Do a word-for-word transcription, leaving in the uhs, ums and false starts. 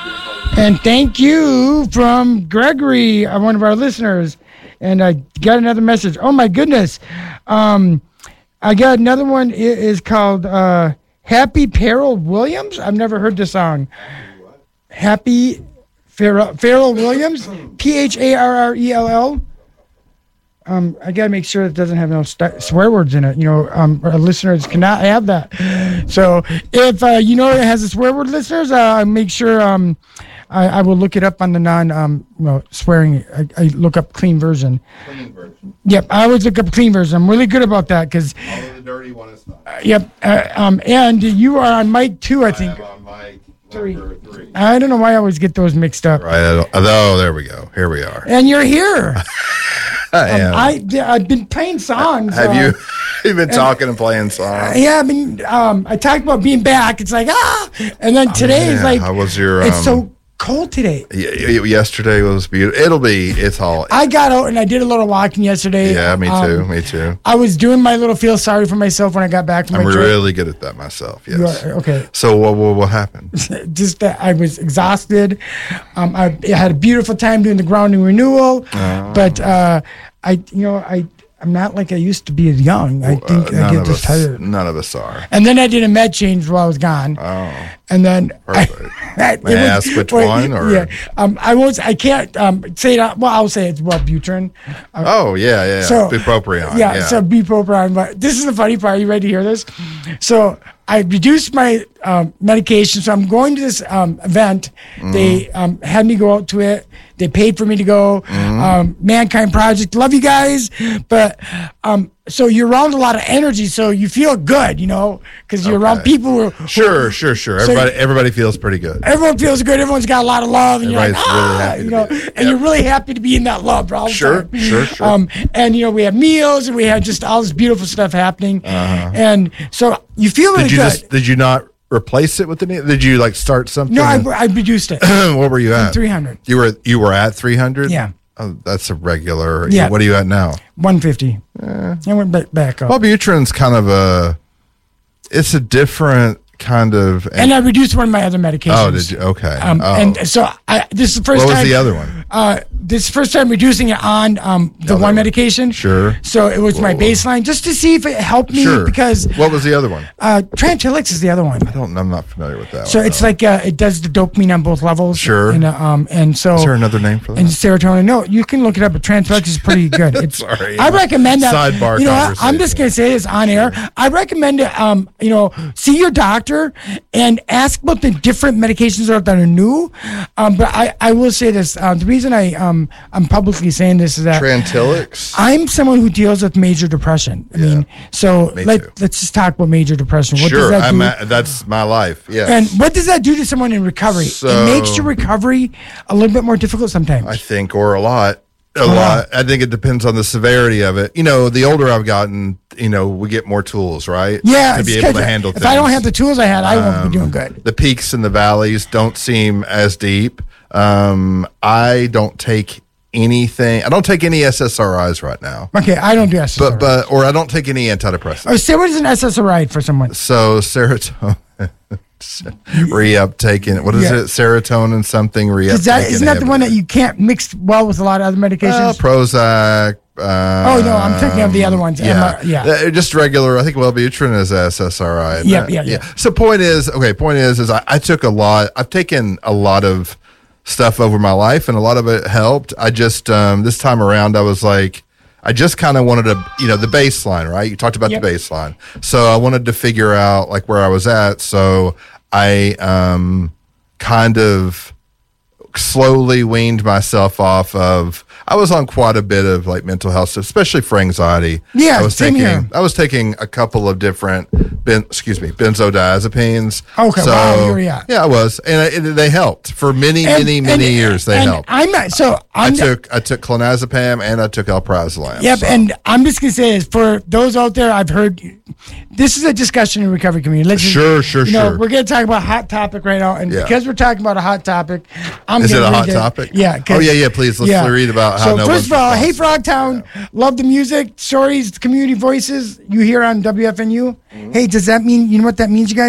And thank you from Gregory, uh, one of our listeners. And I got another message. Oh, my goodness. Um, I got another one. It is called uh, Happy Pharrell Williams. I've never heard this song. Happy Pharrell, Pharrell Williams. P H A R R E L L. Um, I got to make sure it doesn't have no st- swear words in it. You know, um, our listeners cannot have that. So if uh, you know it has a swear word, listeners, uh, make sure um, I, I will look it up on the non, um, you know, swearing. I, I look up clean version. Clean version. Yep, I always look up clean version. I'm really good about that because. All of the dirty one is not. Uh, yep, uh, um, and you are on mic two, I think. I am on mic number three. I don't know why I always get those mixed up. Right. I don't, oh, there we go. Here we are. And you're here. I am. Um, I, I've been playing songs. Have uh, you? You've been talking and playing songs. Yeah, I mean, um, I talked about being back. It's like ah, and then today Oh, is yeah. like How was your? it's um, so cold today. y- y- Yesterday was beautiful. It'll be. It's all. I got out and I did a little walking yesterday. Yeah, me too. Um, me too. I was doing my little feel sorry for myself when I got back from I'm my trip. really good at that myself. You Yes. are- okay. So what? What, what happened? Just that I was exhausted. Um, I, I had a beautiful time doing the grounding renewal, Oh. but uh, I, you know, I, I'm not like I used to be as young. I think Uh, I none get of just us. tired. None of us are. And then I did a med change while I was gone. Oh. And then Perfect. I, May I ask which one, or- yeah, um, I won't. I can't um, say it. Well, I'll say it's Wellbutrin. Uh, Oh yeah, yeah. So Bupropion. Yeah, Yeah. so bupropion. But this is the funny part. Are you ready to hear this? So I reduced my um, medication. So I'm going to this um, event. Mm-hmm. They um, had me go out to it. They paid for me to go. Mm-hmm. Um, Mankind Project. Love you guys. But um, so you're around a lot of energy. So you feel good, you know, because you're around Okay. people who are, Sure, sure, sure. So- Everybody, everybody feels pretty good. everyone feels good. Everyone's got a lot of love, and you're like, Everybody's really ah, happy you to know, be there. and Yep. you're really happy to be in that love, bro. all the Sure, time. sure, sure. Um, and you know, we have meals, and we have just all this beautiful stuff happening, and so you feel really Uh-huh. Did you good. just? Did you not replace it with any? Did you like start something? no, I, and- I reduced it what were you at? three hundred, You were you were at three hundred. Yeah. Oh, that's a regular. Yeah. What are you at now? one fifty. I went back, back up, Wellbutrin's kind of a. It's a different kind of. and I reduced one of my other medications. oh, did you? Okay. Um, oh. And so I, this is the first what was time. the other one? Uh, this is the first time reducing it on um, the Other one one. medication. Sure. So it was my Whoa. baseline just to see if it helped me Sure. because What was the other one? uh, Trantillix is the other one. I don't. I'm not familiar with that. So one, it's no. like uh, it does the dopamine on both levels. Sure. And, uh, um, and so Is there another name for that? and serotonin. No, you can look it up. But Trantillix is pretty good. It's, Sorry. I recommend that. Sidebar You know, what? I'm just conversation. gonna say this on air. I recommend it. Um, you know, see your doctor and ask about the different medications that are new. Um, but I, I will say this. Uh, the reason I um I'm publicly saying this is that Trantillix. I'm someone who deals with major depression. I mean, so me let too. let's just talk about major depression. What Sure, does that I'm do? at, that's my life. Yes. And what does that do to someone in recovery? So- it makes your recovery a little bit more difficult sometimes. I think, or a lot. A lot. I think it depends on the severity of it. You know, the older I've gotten, you know, we get more tools, right? yeah, To be it's able 'cause to handle if things. I don't have the tools I had, I won't Um, be doing good. The peaks and the valleys don't seem as deep. Um, I don't take anything. I don't take any S S R Is right now. Okay, I don't do S S R I. But but or I don't take any antidepressants. oh, say what is an S S R I for someone? So serotonin reuptake. What is Yeah. it? Serotonin something reuptake. Is that isn't that the one that you can't mix well with a lot of other medications? Uh, Prozac. Uh, Oh, no, I'm thinking of the other ones. Yeah, M R yeah. Uh, just regular. I think Wellbutrin is S S R I. isn't Yep, it? yeah, yeah. So point is, okay. Point is, is I, I took a lot. I've taken a lot of stuff over my life, and a lot of it helped. I just um, this time around, I was like, I just kind of wanted to, you know, the baseline, right? You talked about Yep. the baseline, so I wanted to figure out like where I was at. So I um, kind of slowly weaned myself off of. I was on quite a bit of like mental health stuff, especially for anxiety. Yeah, I was same taking. here. I was taking a couple of different, ben, excuse me, benzodiazepines. Okay, so, wow, you're- yeah. yeah, I was, and I, it, they helped for many, And- many, many and- years. They and helped. I'm not so I I'm took I took clonazepam and I took alprazolam. Yep, so. and I'm just gonna say this for those out there. I've heard this is a discussion in recovery community. Let's just- Sure, sure, you know, sure. We're gonna talk about a hot topic right now, and Yeah. because we're talking about a hot topic, I'm Is it gonna a read hot it. topic? Yeah. 'cause- Oh, yeah, yeah, please, let's read about how So no first one's of all, hey responsible. Frogtown, love the music, stories, community voices you hear on W F N U. Mm-hmm. Hey, does that mean you know what that means, you guys?